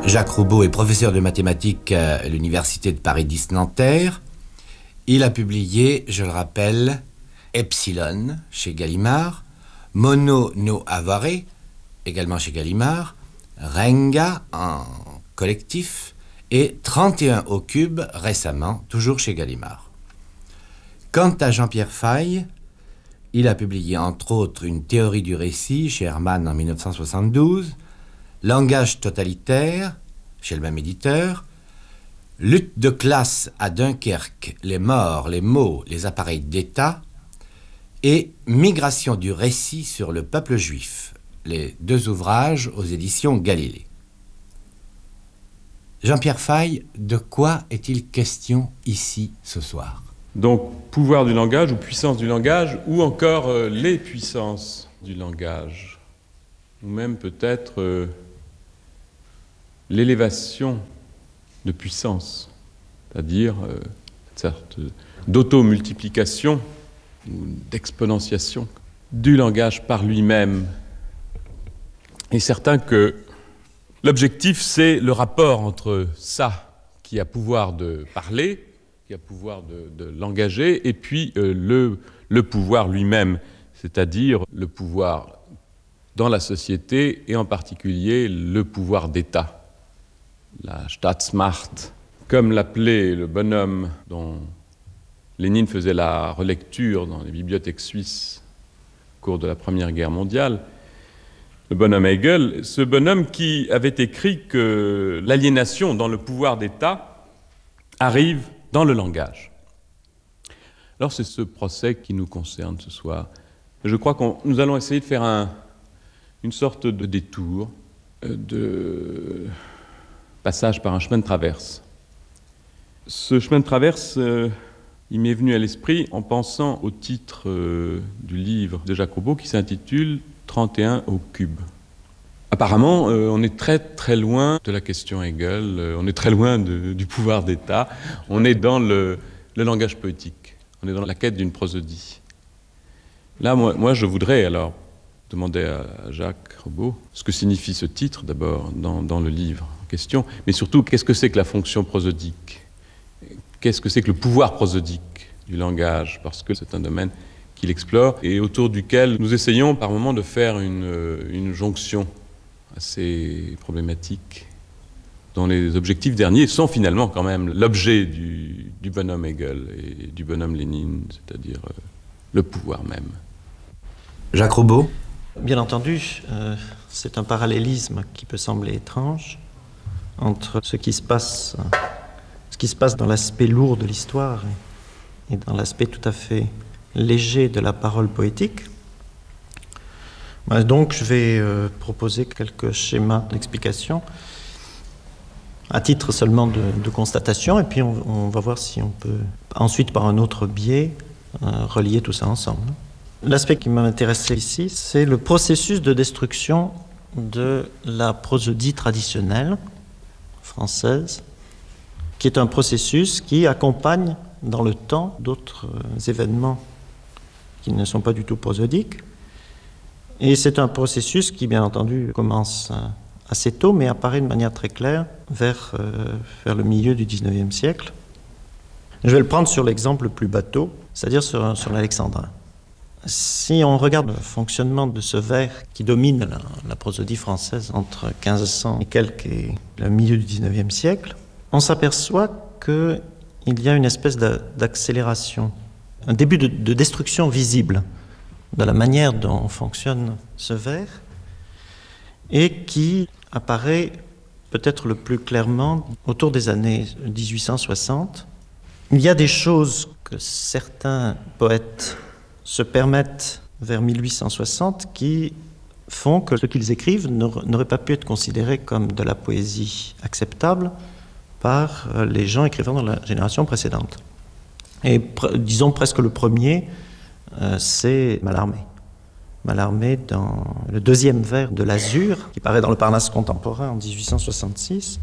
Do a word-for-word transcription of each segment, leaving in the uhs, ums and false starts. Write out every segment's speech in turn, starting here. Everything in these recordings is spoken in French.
Jacques Roubaud est professeur de mathématiques à l'université de Paris dix Nanterre. Il a publié, je le rappelle, Epsilon chez Gallimard, Mono no Avare, également chez Gallimard, Renga en collectif et trente et un au cube récemment, toujours chez Gallimard. Quant à Jean-Pierre Faye, il a publié entre autres une théorie du récit chez Hermann en mille neuf cent soixante-douze, Langage totalitaire chez le même éditeur, Lutte de classe à Dunkerque, les morts, les mots, les appareils d'État, et Migration du récit sur le peuple juif, les deux ouvrages aux éditions Galilée. Jean-Pierre Faye, de quoi est-il question ici ce soir? Donc, pouvoir du langage ou puissance du langage, ou encore euh, les puissances du langage, ou même peut-être euh, l'élévation de puissance, c'est-à-dire euh, une sorte d'automultiplication ou d'exponentiation du langage par lui-même. Il est certain que l'objectif, c'est le rapport entre ça qui a pouvoir de parler, qui a pouvoir de, de l'engager, et puis euh, le, le pouvoir lui-même, c'est-à-dire le pouvoir dans la société, et en particulier le pouvoir d'État. La Staatsmacht, comme l'appelait le bonhomme dont Lénine faisait la relecture dans les bibliothèques suisses au cours de la Première Guerre mondiale, le bonhomme Hegel, ce bonhomme qui avait écrit que l'aliénation dans le pouvoir d'État arrive dans le langage. Alors c'est ce procès qui nous concerne ce soir. Je crois que nous allons essayer de faire un, une sorte de détour, de passage par un chemin de traverse. Ce chemin de traverse, euh, il m'est venu à l'esprit en pensant au titre euh, du livre de Jacques Roubaud qui s'intitule « trente et un au cube ». Apparemment, euh, on est très très loin de la question Hegel, euh, on est très loin de, du pouvoir d'État, on est dans le, le langage poétique, on est dans la quête d'une prosodie. Là, moi, moi je voudrais alors demander à Jacques Roubaud ce que signifie ce titre d'abord dans, dans le livre en question, mais surtout qu'est-ce que c'est que la fonction prosodique, qu'est-ce que c'est que le pouvoir prosodique du langage, parce que c'est un domaine qu'il explore et autour duquel nous essayons par moments de faire une, une jonction assez problématique, dont les objectifs derniers sont finalement quand même l'objet du, du bonhomme Hegel et du bonhomme Lénine, c'est-à-dire euh, le pouvoir même. Jacques Roubaud. Bien entendu, euh, c'est un parallélisme qui peut sembler étrange entre ce qui se passe, ce qui se passe dans l'aspect lourd de l'histoire et, et dans l'aspect tout à fait léger de la parole poétique. Donc je vais euh, proposer quelques schémas d'explication à titre seulement de, de constatation, et puis on, on va voir si on peut ensuite par un autre biais euh, relier tout ça ensemble. L'aspect qui m'a intéressé ici, c'est le processus de destruction de la prosodie traditionnelle française, qui est un processus qui accompagne dans le temps d'autres euh, événements qui ne sont pas du tout prosodiques. Et c'est un processus qui, bien entendu, commence assez tôt, mais apparaît de manière très claire vers, euh, vers le milieu du dix-neuvième siècle. Je vais le prendre sur l'exemple le plus bateau, c'est-à-dire sur, sur l'alexandrin. Si on regarde le fonctionnement de ce vers qui domine la, la prosodie française entre quinze cents et quelques et le milieu du dix-neuvième siècle, on s'aperçoit qu'il y a une espèce d'accélération, un début de, de destruction visible de la manière dont fonctionne ce vers, et qui apparaît peut-être le plus clairement autour des années dix-huit cent soixante. Il y a des choses que certains poètes se permettent vers mille huit cent soixante qui font que ce qu'ils écrivent n'aurait pas pu être considéré comme de la poésie acceptable par les gens écrivant dans la génération précédente. Et disons presque le premier, Euh, c'est Mallarmé. Mallarmé dans le deuxième vers de l'Azur, qui paraît dans le Parnasse contemporain en dix-huit cent soixante-six.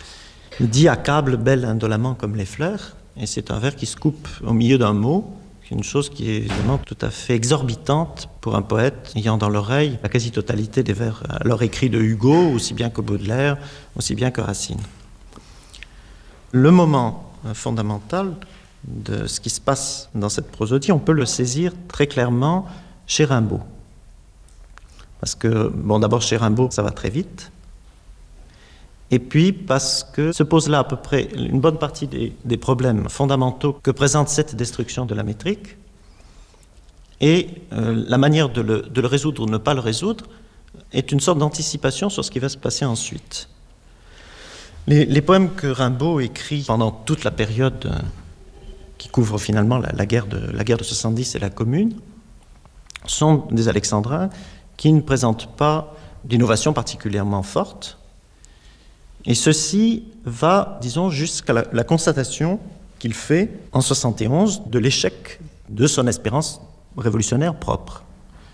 Il dit « Accable, belle indolemment comme les fleurs », et c'est un vers qui se coupe au milieu d'un mot, une chose qui est évidemment tout à fait exorbitante pour un poète ayant dans l'oreille la quasi-totalité des vers alors écrits de Hugo, aussi bien que Baudelaire, aussi bien que Racine. Le moment fondamental de ce qui se passe dans cette prosodie, on peut le saisir très clairement chez Rimbaud. Parce que, bon, d'abord chez Rimbaud, ça va très vite. Et puis parce que se pose là à peu près une bonne partie des, des problèmes fondamentaux que présente cette destruction de la métrique. Et euh, la manière de le, de le résoudre ou de ne pas le résoudre est une sorte d'anticipation sur ce qui va se passer ensuite. Les, les poèmes que Rimbaud écrit pendant toute la période euh, qui couvre finalement la, la, guerre de, la guerre de soixante-dix et la Commune sont des alexandrins qui ne présentent pas d'innovation particulièrement forte. Et ceci va, disons, jusqu'à la, la constatation qu'il fait en soixante et onze de l'échec de son espérance révolutionnaire propre.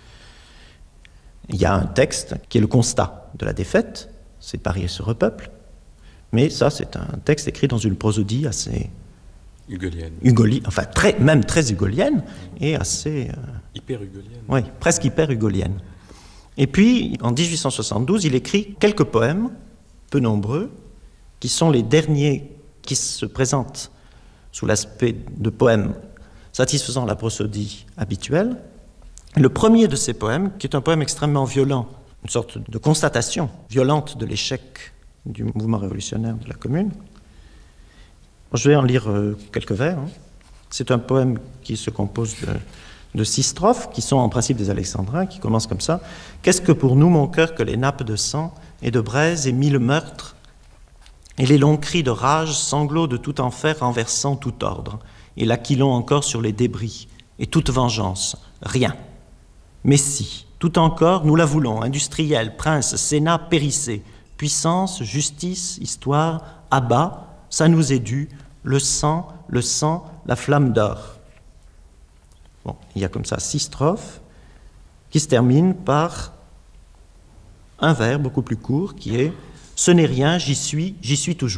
Il y a un texte qui est le constat de la défaite, c'est Paris et se repeuple, mais ça c'est un texte écrit dans une prosodie assez hugolienne, hugoli, enfin très, même très hugolienne et assez... Euh, hyper hugolienne. Oui, presque hyper hugolienne. Et puis, en dix-huit cent soixante-douze, il écrit quelques poèmes, peu nombreux, qui sont les derniers qui se présentent sous l'aspect de poèmes satisfaisant la prosodie habituelle. Le premier de ces poèmes, qui est un poème extrêmement violent, une sorte de constatation violente de l'échec du mouvement révolutionnaire de la Commune. Je vais en lire quelques vers. C'est un poème qui se compose de, de six strophes, qui sont en principe des alexandrins, qui commencent comme ça. « Qu'est-ce que pour nous, mon cœur, que les nappes de sang et de braise et mille meurtres, et les longs cris de rage, sanglots de tout enfer renversant tout ordre, et l'aquilon encore sur les débris, et toute vengeance, rien. Mais si, tout encore, nous la voulons, industriels, princes, sénat périssés, puissance, justice, histoire, abat, ça nous est dû, le sang, le sang, la flamme d'or. » Bon, il y a comme ça six strophes qui se terminent par un vers beaucoup plus court qui est « Ce n'est rien, j'y suis, j'y suis toujours ».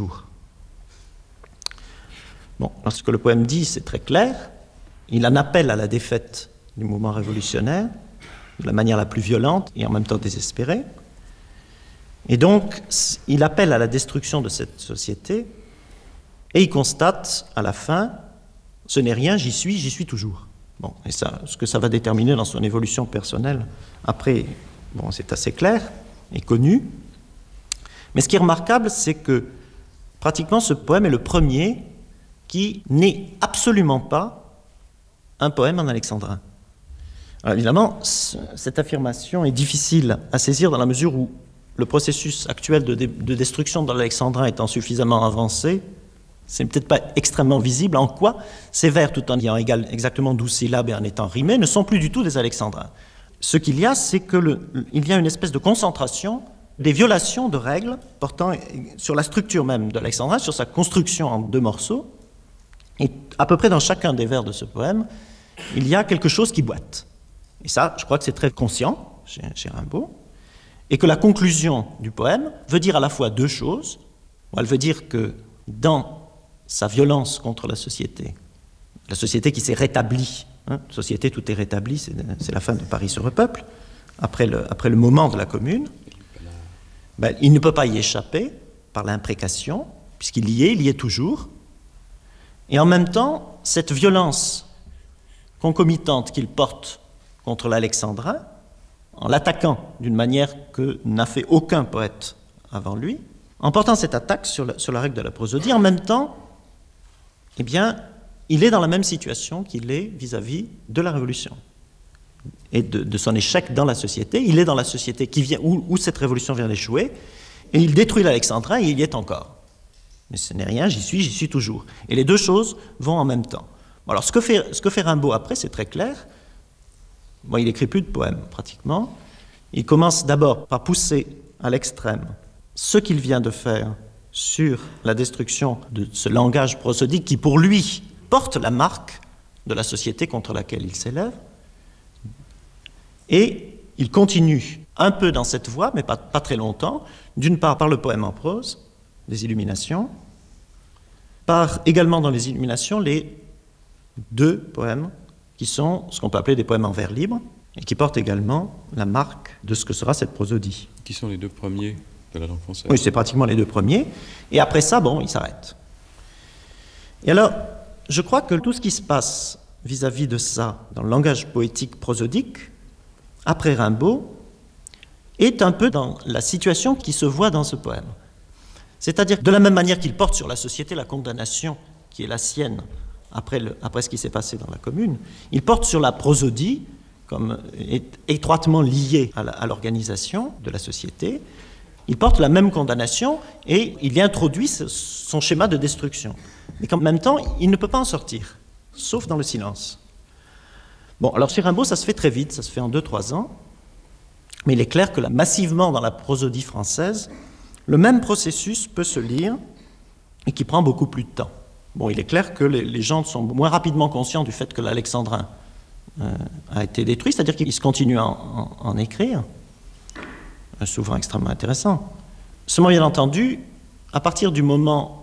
Bon, alors ce que le poème dit, c'est très clair. Il en appelle à la défaite du mouvement révolutionnaire de la manière la plus violente et en même temps désespérée. Et donc, il appelle à la destruction de cette société et il constate à la fin « Ce n'est rien, j'y suis, j'y suis toujours ». Bon, et ça, ce que ça va déterminer dans son évolution personnelle, après, bon, c'est assez clair et connu. Mais ce qui est remarquable, c'est que pratiquement ce poème est le premier qui n'est absolument pas un poème en alexandrin. Alors évidemment, cette affirmation est difficile à saisir dans la mesure où le processus actuel de, dé de destruction de l'alexandrin étant suffisamment avancé, c'est peut-être pas extrêmement visible en quoi ces vers, tout en ayant égal, exactement douze syllabes et en étant rimés, ne sont plus du tout des alexandrins. Ce qu'il y a, c'est qu'il y a une espèce de concentration des violations de règles portant sur la structure même de l'alexandrin, sur sa construction en deux morceaux. Et à peu près dans chacun des vers de ce poème, il y a quelque chose qui boite. Et ça, je crois que c'est très conscient chez, chez Rimbaud. Et que la conclusion du poème veut dire à la fois deux choses. Elle veut dire que dans sa violence contre la société, la société qui s'est rétablie, hein, société tout est rétabli, c'est la fin de Paris se repeuple, après le, après le moment de la Commune, ben, il ne peut pas y échapper par l'imprécation, puisqu'il y est, il y est toujours. Et en même temps, cette violence concomitante qu'il porte contre l'alexandrin, en l'attaquant d'une manière que n'a fait aucun poète avant lui, en portant cette attaque sur la, sur la règle de la prosodie, en même temps, eh bien, il est dans la même situation qu'il est vis-à-vis de la Révolution et de, de son échec dans la société. Il est dans la société qui vient, où, où cette révolution vient d'échouer, et il détruit l'alexandrin et il y est encore. Mais ce n'est rien, j'y suis, j'y suis toujours. Et les deux choses vont en même temps. Bon, alors, ce que fait, ce que fait Rimbaud après, c'est très clair. Bon, il n'écrit plus de poèmes, pratiquement. Il commence d'abord par pousser à l'extrême ce qu'il vient de faire sur la destruction de ce langage prosodique qui, pour lui, porte la marque de la société contre laquelle il s'élève. Et il continue un peu dans cette voie, mais pas, pas très longtemps, d'une part par le poème en prose, les Illuminations, par également dans les Illuminations les deux poèmes qui sont ce qu'on peut appeler des poèmes en vers libre, et qui portent également la marque de ce que sera cette prosodie. Qui sont les deux premiers de la langue française? Oui, c'est pratiquement les deux premiers. Et après ça, bon, il s'arrête. Et alors, je crois que tout ce qui se passe vis-à-vis de ça, dans le langage poétique prosodique, après Rimbaud, est un peu dans la situation qui se voit dans ce poème. C'est-à-dire que de la même manière qu'il porte sur la société la condamnation qui est la sienne après, le, après ce qui s'est passé dans la Commune, il porte sur la prosodie comme étroitement liée à l'organisation de la société. Il porte la même condamnation et il y introduit son schéma de destruction. Mais qu'en même temps, il ne peut pas en sortir, sauf dans le silence. Bon, alors chez Rimbaud, ça se fait très vite, ça se fait en deux trois ans, mais il est clair que là, massivement dans la prosodie française, le même processus peut se lire et qui prend beaucoup plus de temps. Bon, il est clair que les, les gens sont moins rapidement conscients du fait que l'alexandrin euh, a été détruit, c'est-à-dire qu'ils se continuent à en, en écrire, souvent extrêmement intéressant. Seulement, bien entendu, à partir du moment